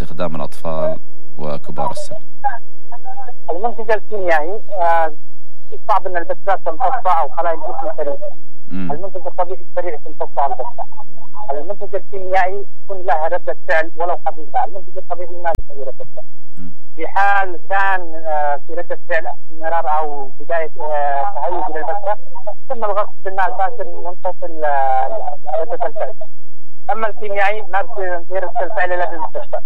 استخدام الأطفال وكبار السن؟ المنتج الكيميائي صعب ان البكتيريا تمتص او خلايا الجسم سريع. المنتج الطبيعي سريع تمتص على البكتيريا. المنتج الكيميائي يكون له ردة فعل ولو خفيفة. المنتج الطبيعي ما له ردة فعل. في حال كان في ردة فعل مرار او بداية تهيج للبكتيريا ثم الغرس بالماء الباشر منتصف ردة الفعل. اما الكيميائي ما في ردة الفعل الا بالمستشفى.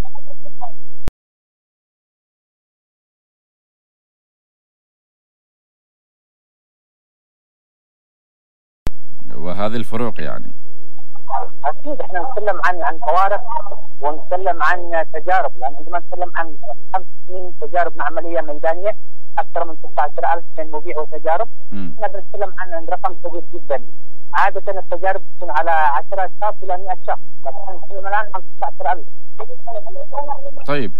وهذه الفروق يعني أكيد إحنا نتكلم عن فوارق ونتكلم عن تجارب، لأن عندما نتكلم عن 5 سنين تجارب معملية ميدانية أكثر من 16,000 من مبيع وتجارب، إحنا بنتكلم عن رقم كبير جدا. عادة التجارب تكون على 10 أشخاص إلى 100 شخص، لكن إحنا نتكلم الآن عن 16,000. طيب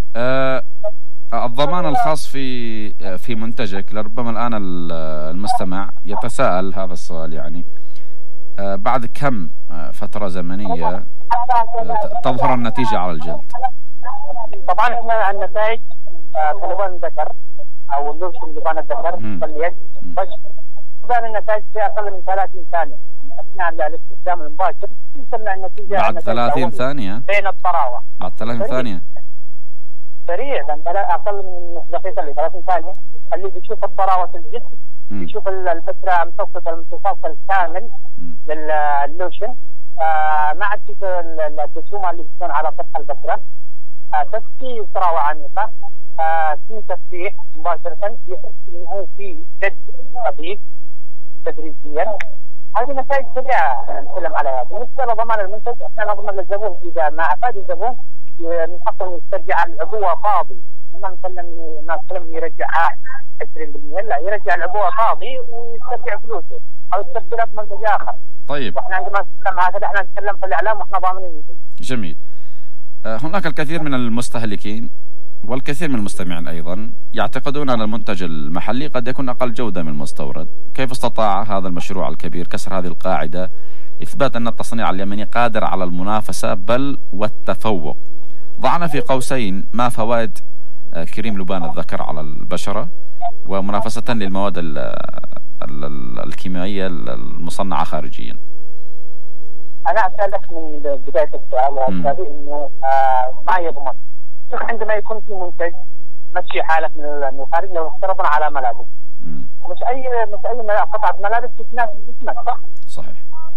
الضمان الخاص في منتجك، لربما الآن المستمع يتساءل هذا السؤال، يعني بعد كم فترة زمنية تظهر النتيجة على الجلد؟ طبعا احنا النتائج كلبان الذكر او اللوشن لبان الذكر باليد تبان النتائج في اقل من 30 ثانية اثناء الاستخدام المباشر. توصل النتيجة بعد 30 ثانية بين الطراوة. بعد 30 ثانية سريع، لأن أقل من دقيقة ل 30 ثانية اللي بيشوف الطراوة في الجسم، بيشوف البشرة متوسطة الامتصاص الكامل لللوشن، ما عاد تشوف الدسومة اللي بتكون على سطح البشرة، تسقي طراوة عميقة، في تفتيح مباشرة، يحس إنه في جد خفيف تدريجيا. هذه نتائج سريعة نتكلم عليها. بالنسبة لضمان المنتج احنا نضمن للزبون إذا ما أفاد الزبون من حقه يسترجع العبوة فاضي، ما نتكلم يرجعها 20%، لا، يرجع العبوة فاضي ويسترجع فلوسه أو يستبدلها بمنتج آخر. طيب، واحنا عندما نتكلم هكذا احنا نتكلم في الإعلام واحنا ضامنين المنتج. جميل. هناك الكثير من المستهلكين والكثير من المستمعين أيضا يعتقدون أن المنتج المحلي قد يكون أقل جودة من المستورد. كيف استطاع هذا المشروع الكبير كسر هذه القاعدة، إثبات أن التصنيع اليمني قادر على المنافسة بل والتفوق؟ ضعنا في قوسين ما فوائد كريم لبان الذكر على البشرة ومنافسة للمواد الكيميائية المصنعة خارجيا. أنا أسألك من بداية السؤال إنه ما يضمن. شوف، عندما يكون في منتج مشي حالك من الخارج، لو افترضنا على ملابس، مش أي قطعة ملابس تتناسب جسمك، صح؟ صحيح.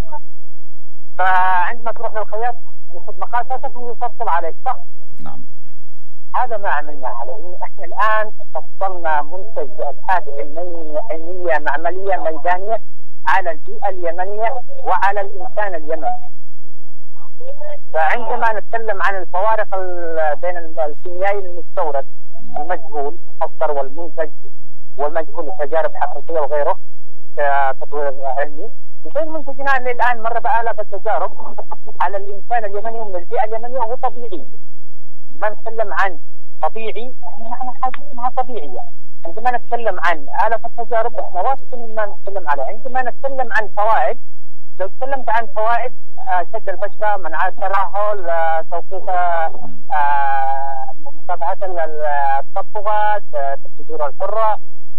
فعندما تروح للخياط ياخذ مقاساتك ويفصل عليك، صح؟ نعم. هذا ما عملنا عليه. احنا الآن فصلنا منتج أبحاث علمية معملية ميدانية على البيئة اليمنية وعلى الإنسان اليمني. فعندما نتكلم عن الفوارق بين الكيميائي المستورد المجهول المصدر والمنتج والمجهول التجارب حقيقية وغيره كتطوير علمي، وبين منتجنا اللي الآن مر بآلاف التجارب على الإنسان اليمني ومن البيئة اليمنية وهو طبيعي. ما نتكلم عن طبيعي، احنا حاجة اسمها طبيعية. عندما نتكلم عن آلاف التجارب احنا واثقين مما نتكلم عليه. عندما نتكلم عن فوائد، لو تكلمت عن فوائد شد البشرة، منع الترهل، توقيف مصافحة التطبغات، الصدور الحرة،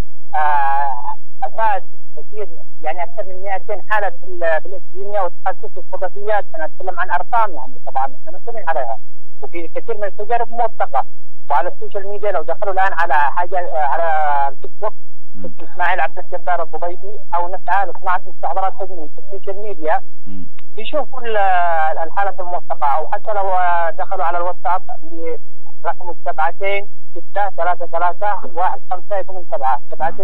أفاد كثير، يعني أكثر من 200 حالة بالإكلينية والتخصص الصدفيات. أنا أتكلم عن أرقام، يعني طبعا احنا مسؤولين عليها، وفي كثير من التجارب موثقة. وعلى السوشيال ميديا لو دخلوا الآن على حاجة على التيك توك اسم إسماعيل عبد الجبار الضبيبي، أو نسعى لصناعة مستحضرات تجميل في السوشيال ميديا، بيشوفوا الحالة الموثقة. أو حتى لو دخلوا على الواتساب برقم 72-6-3-3-1-5-8-7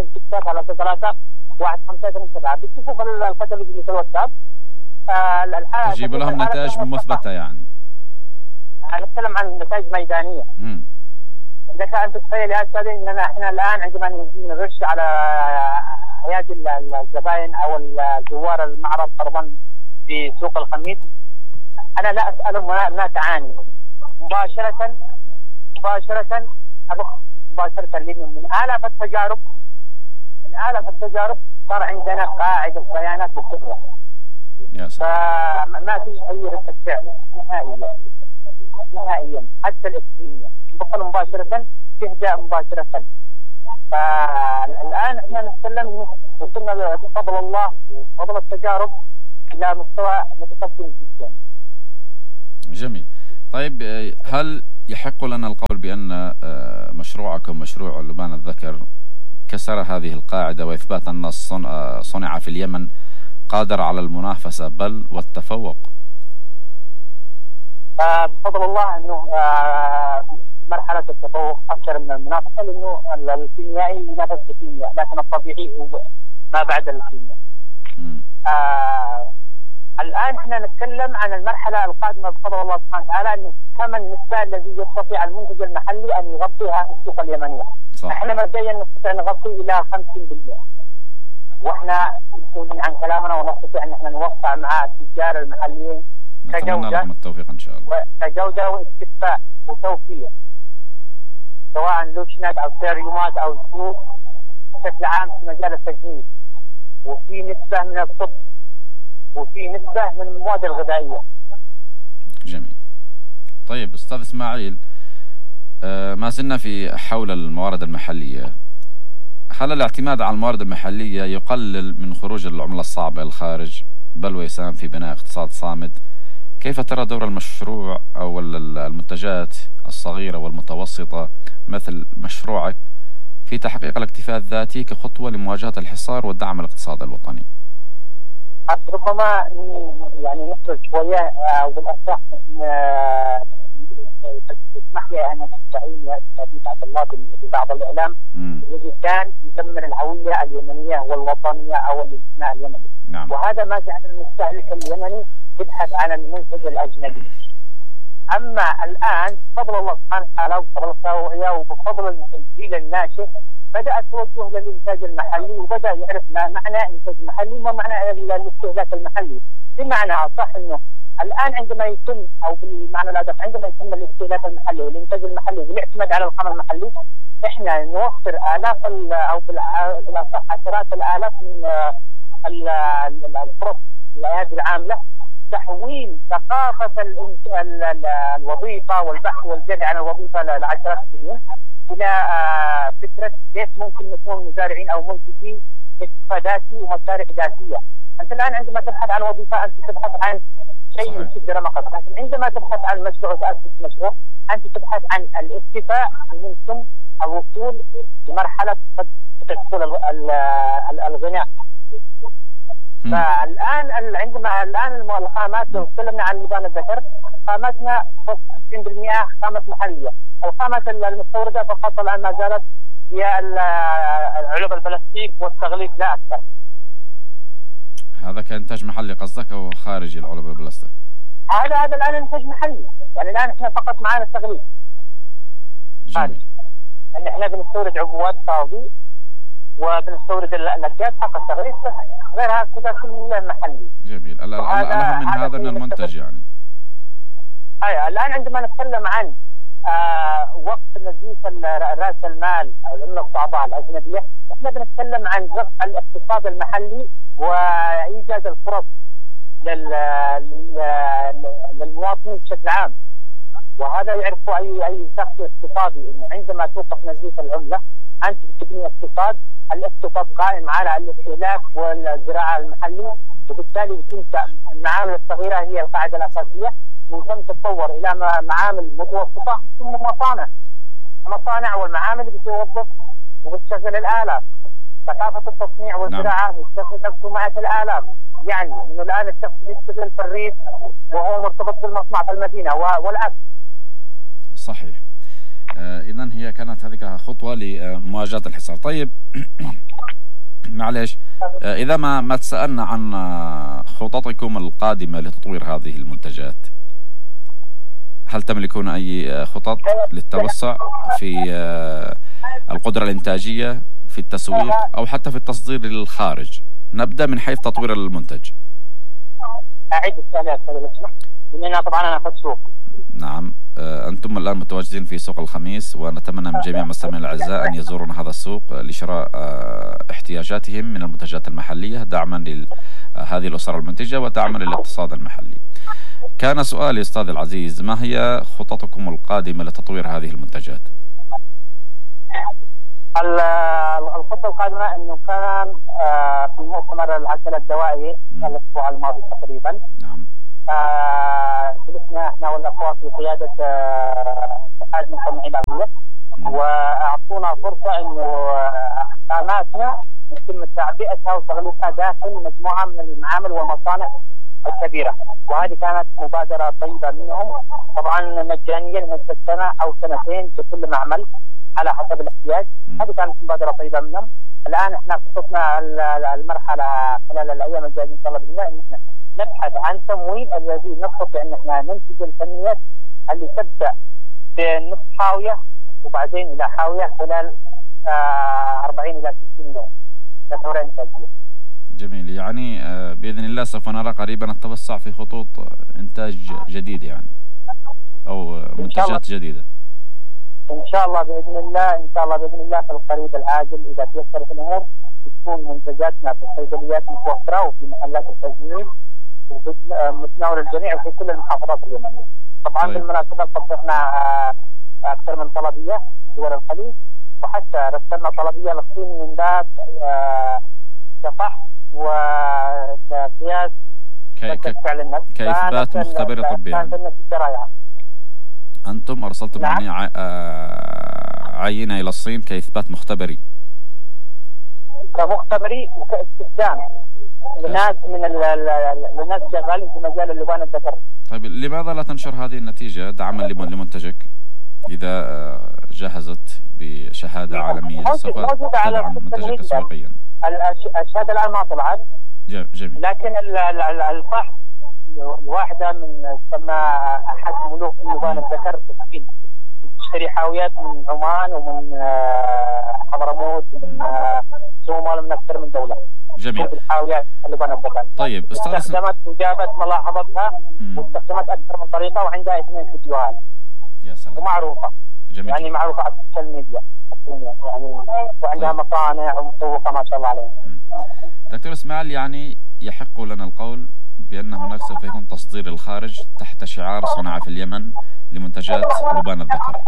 72-6-3-3-1-5-8-7 بيشوفوا في الكتالوج اللي في الواتساب الحالة، تجيب لهم نتائج مثبتة. يعني نتكلم عن نتائج ميدانية. إذا كنت تتخيل يا أستاذ إننا إحنا الآن عندما نغش على أيادي الزبائن أو الزوار المعرض فرضا في سوق الخميس، أنا لا أسألهم ما تعاني مباشرة لي من آلاف التجارب. صار عندنا قاعدة بيانات بالفكرة، فما فيش أي رد فعل نهائيا. نهائيا حتى الإكسجين تدخل مباشرة تهدأ مباشرة. فالآن احنا نتكلم وصلنا بفضل الله وفضل التجارب إلى مستوى متقدم جدا. جميل. طيب هل يحق لنا القول بأن مشروعكم مشروع لبان الذكر كسر هذه القاعدة وإثبات أن صنع في اليمن قادر على المنافسة بل والتفوق؟ بفضل الله أنه مرحلة التفوق أكثر من المنافسة، لأنه الكيميائي ينافس بالكيمياء لكن الطبيعي هو ما بعد الكيمياء. الآن احنا نتكلم عن المرحلة القادمة بفضل الله سبحانه وتعالى، أنه كم النسبة الذي يستطيع المنتج المحلي أن يغطيها السوق اليمنية. صح. احنا مبدئيا نستطيع نغطي إلى 50%، واحنا مسؤولين عن كلامنا ونستطيع أن احنا نوقع مع التجار المحليين نتمنى لكم التوفيق إن شاء الله. كجودة واستكفاء وتوفير، سواء لوشنات أو سيريومات أو زيوت بشكل عام في مجال التجميل، وفي نسبة من الطب، وفي نسبة من المواد الغذائية. جميل. طيب أستاذ إسماعيل، ما زلنا في حول الموارد المحلية. هل الاعتماد على الموارد المحلية يقلل من خروج العملة الصعبة للخارج بل ويساهم في بناء اقتصاد صامد؟ كيف ترى دور المشروع أو المنتجات الصغيرة والمتوسطة مثل مشروعك في تحقيق الاكتفاء الذاتي كخطوة لمواجهة الحصار ودعم الاقتصاد الوطني؟ ربما يعني نخرج شوية أو بالأصح تسمح لي أن أستعين يا أستاذ عبد الله ببعض الإعلام الذي كان يدمر الهوية اليمنية والوطنية أو الانتماء اليمني. نعم. وهذا ما جعل المستهلك اليمني يبحث عن المنتج الأجنبي. أما الآن بفضل الله سبحانه وتعالى وبفضل التوعية وبفضل الجيل الناشئ بدأ التوجه للإنتاج المحلي، وبدأ يعرف ما معنى إنتاج محلي وما معنى الاستهلاك المحلي. بمعنى أصح أنه الآن عندما يتم أو بالمعنى الأدق عندما يتم الاستهلاك المحلي والإنتاج المحلي والاعتماد على الخام المحلي، إحنا نوفر آلاف أو بالأصح عشرات الآلاف من الفرص الأيادي العاملة، تحويل ثقافة الوظيفة والبحث والجري عن الوظيفة لعشرات السنين إلى فكرة كيف ممكن نكون مزارعين أو منتجين اقتصاد ذاتي ومشاريع ذاتية. أنت الآن عندما تبحث عن وظيفة أنت تبحث عن شيء يسد رمقك، لكن عندما تبحث عن مشروع وتأسس مشروع أنت تبحث عن الاكتفاء من ثم الوصول لمرحلة قد تدخل الغناء. فالآن عندما الخامات لو تكلمنا عن لبان الذكر خاماتنا 60% خامات محلية، الخامات المستوردة فقط الآن ما زالت هي العلب البلاستيك والتغليف لا أكثر. هذا كإنتاج محلي قصدك أو خارجي العلب البلاستيك؟ هذا الآن إنتاج محلي، يعني الآن إحنا فقط معنا التغليف. جميل. يعني إحنا بنستورد عبوات فاضي وبنستورد الأكياس فقط تغليف، غيرها كذا كله محلي. جميل. الأهم من هذا من المنتج يعني. أيوة. الآن عندما نتكلم عن وقت نزيف رأس المال أو العملة الصعبة الأجنبية، إحنا بنتكلم عن رفع الاقتصاد المحلي وإيجاد الفرص للمواطنين بشكل عام. وهذا يعرفه أي شخص اقتصادي، إنه عندما توقف نزيف العملة أنت تبني الاقتصاد قائم على الاستهلاك والزراعة المحلية، وبالتالي بتكون المعامل الصغيرة هي القاعدة الأساسية، من ثم تتطور إلى معامل متوسطة ثم مصانع والمعامل بتوظف وبتشغل الآلاف. ثقافة التصنيع والزراعة بتشغل نفسه مئات الآلاف. يعني إنه الآن الشخص يشتغل في الريف وهو مرتبط بالمصنع في المدينة والعكس. صحيح. إذن هي كانت هذه خطوة لمواجهة الحصار. طيب معلش، إذا ما تسألنا عن خططكم القادمة لتطوير هذه المنتجات، هل تملكون أي خطط للتوسع في القدرة الإنتاجية في التسويق أو حتى في التصدير للخارج؟ نبدأ من حيث تطوير المنتج. أعيد السؤال يا أستاذ الاسمح، لأن طبعا أنا في السوق. نعم. أنتم الآن متواجدين في سوق الخميس، ونتمنى من جميع مستمعينا الأعزاء أن يزورون هذا السوق لشراء احتياجاتهم من المنتجات المحلية، دعما لهذه الأسر المنتجة ودعما للاقتصاد المحلي. كان سؤالي أستاذ العزيز، ما هي خططكم القادمة لتطوير هذه المنتجات؟ الخطة القادمة أنه كان في مؤتمر العسل الدوائي الأسبوع الماضي تقريبا. نعم. جلسنا احنا والأخوة في قيادة اتحاد مصنعي الأدوية، وأعطونا فرصة أنه خاماتنا يتم تعبئتها وتغليفها داخل مجموعة من المعامل والمصانع الكبيرة، وهذه كانت مبادرة طيبة منهم، طبعا مجانيا لمدة سنة أو سنتين في كل معمل على حسب الاحتياج. هذه كانت مبادرة طيبة منهم. الآن احنا خططنا المرحلة خلال الأيام الجاية إن شاء الله بإذن الله إن احنا نبحث عن تمويل الذي نستطيع إن احنا ننتج الفنيات اللي تبدأ بنصف حاوية وبعدين إلى حاوية خلال 40 إلى 60 يوم كدورة إنتاجية. جميل. يعني بإذن الله سوف نرى قريبا التوسع في خطوط إنتاج جديد يعني، أو منتجات جديدة إن شاء الله بإذن الله. إن شاء الله بإذن الله في القريب العاجل إذا تيسرت الأمور تكون منتجاتنا في الصيدليات متوفرة وفي محلات التجميل ومتناول الجميع وفي كل المحافظات اليمنية. طبعا بالمناسبة صدقنا أكثر من طلبية في دول الخليج، وحتى رسلنا طلبية للصين من باب كفحص وقياس فعل النفس كإثبات مختبر طبي يعني. أنتم أرسلتم يعني عينة إلى الصين كإثبات مختبري كمختبري وكاستخدام لناس من الناس شغالين في مجال اللبان الذكر. طيب لماذا لا تنشر هذه النتيجة دعما لمنتجك؟ إذا جهزت بشهادة عالمية سوف تدعم منتجك تسويقيا. الشهادة الآن ما طلعت. جميل. لكن الفحص الواحدة من تسمى أحد ملوك اللبان الذكر في الصين، تشتري حاويات من عمان ومن حضرموت ومن صومال ومن أكثر من دولة. جميل. الحاويات اللبان الذكر. طيب استخدمت وجابت ملاحظتها واستخدمت أكثر من طريقة وعندها 2 فيديوهات. يا سلام. ومعروفة. جميل. يعني معروفة على السوشيال ميديا يعني، وعندها مصانع ومسوقة ما شاء الله عليها. دكتور إسماعيل، يعني يحق لنا القول بأن هناك سوف يكون تصدير الخارج تحت شعار صنع في اليمن لمنتجات لبان الذكر.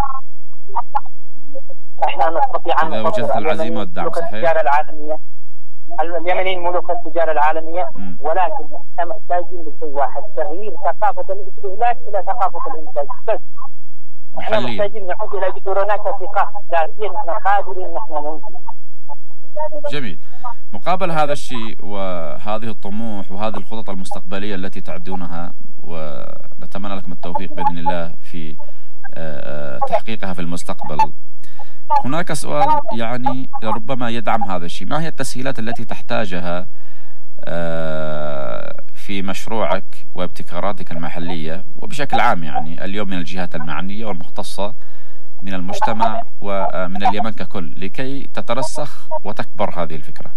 احنا نستطيع أن إذا وجدت العزيمة والدعم. صحيح. التجارة العالمية، اليمنيين ملوك التجارة العالمية، ولكن احنا محتاجين لشيء واحد، تغيير ثقافة الاستهلاك إلى ثقافة الإنتاج بس. احنا محتاجين نعود إلى جذورنا كثقة ذاتيا، احنا قادرين نحن ننتج. جميل. مقابل هذا الشيء وهذه الطموح وهذه الخطط المستقبلية التي تعدونها، ونتمنى لكم التوفيق بإذن الله في تحقيقها في المستقبل، هناك سؤال يعني ربما يدعم هذا الشيء. ما هي التسهيلات التي تحتاجها في مشروعك وابتكاراتك المحلية وبشكل عام يعني اليوم من الجهات المعنية والمختصة من المجتمع ومن اليمن ككل لكي تترسخ وتكبر هذه الفكرة؟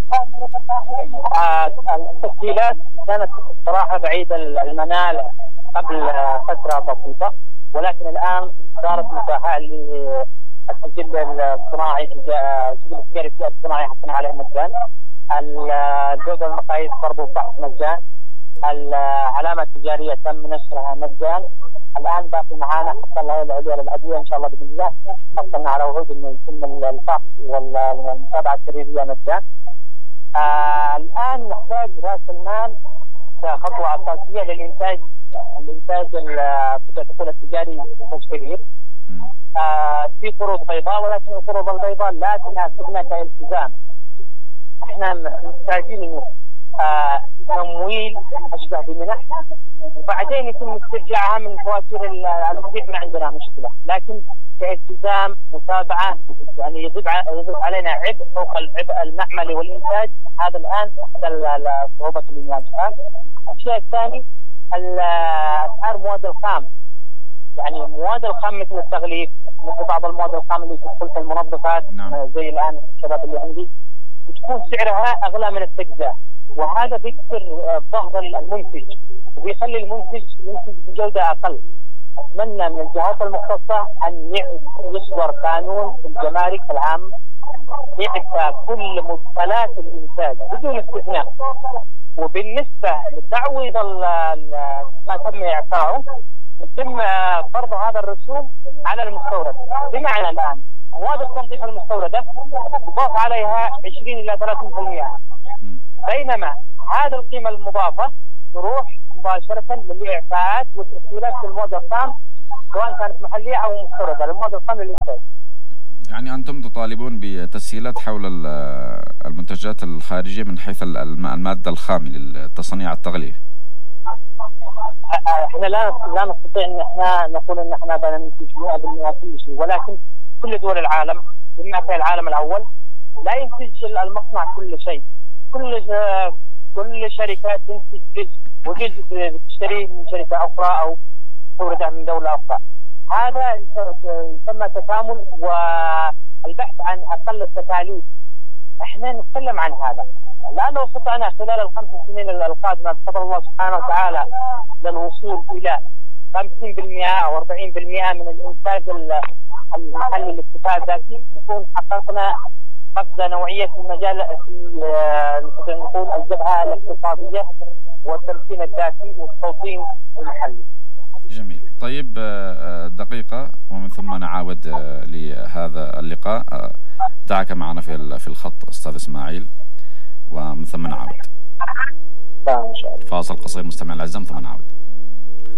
التسهيلات كانت صراحة بعيد المنال قبل فترة بسيطة، ولكن الآن صارت متاحة للسجل الصناعي، السجل التجاري في الصناعي حصلنا عليه مجان، الجودة والمقاييس برضو فحص مجان، العلامة التجارية تم نشرها مجان. الآن باقي معانا حتى الهيئة العليا للأدوية إن شاء الله بإذن الله، حصلنا على وعود إنه يتم الفحص والمتابعة السريرية مجان. الآن نحتاج رأس المال كخطوة أساسية للإنتاج تقول التجاري والتشغيل. في قروض بيضاء، ولكن القروض البيضاء لا تناسبنا كالتزام. احنا محتاجين انه تمويل اشبه بمنح، وبعدين يتم استرجاعها من فواتير المبيع، ما عندنا مشكله، لكن كالتزام متابعه يعني يضيف علينا عبء فوق العبء المعملي والانتاج. هذا الان صعوبه اللي نواجهها. الشيء الثاني اسعار مواد الخام، يعني مواد الخام مثل التغليف، مثل بعض المواد الخام اللي تدخل في المنظفات. نعم. زي الان الشباب اللي عندي بتكون سعرها اغلى من التجزئه، وهذا بيكسر ضغط المنتج وبيخلي المنتج ينتج بجوده اقل. اتمنى من الجهات المختصه ان يصدر قانون في الجمارك العام يعفى كل مدخلات الانتاج بدون استثناء، وبالنسبة لتعويض ما تم إعفائه يتم فرض هذا الرسوم على المستورد. بمعنى الآن مواد التنظيف المستوردة يضاف عليها 20 إلى 30%، بينما هذه القيمة المضافة تروح مباشرة للإعفاءات والتسهيلات في المواد الخام سواء كانت محلية أو مستوردة، المواد الخام للإنتاج. يعني أنتم تطالبون بتسهيلات حول المنتجات الخارجية من حيث المادة الخام للتصنيع التغليف. احنا لا نستطيع ان احنا نقول ان احنا بننتج 100% كل شيء، ولكن كل دول العالم بما في العالم الاول لا ينتج المصنع كل شيء، كل شركة تنتج جزء وجزء بتشتريه من شركة أخرى أو تورده من دولة أخرى. هذا يسمى تكامل والبحث عن أقل التكاليف. احنا نتكلم عن هذا. لا لو استطعنا خلال ال5 سنين القادمة بفضل الله سبحانه وتعالى للوصول إلى 50% أو 40% من الإنتاج المحلي الاكتفاء الذاتي، نكون حققنا قفزة نوعية في مجال نقول الجبهة الاقتصادية والتمكين الذاتي والتوطين المحلي. جميل. طيب دقيقة ومن ثم نعاود لهذا اللقاء. دعك معنا في الخط أستاذ إسماعيل ومن ثم نعاود. إن شاء الله. فاصل قصير مستمع الأعزاء ثم نعاود.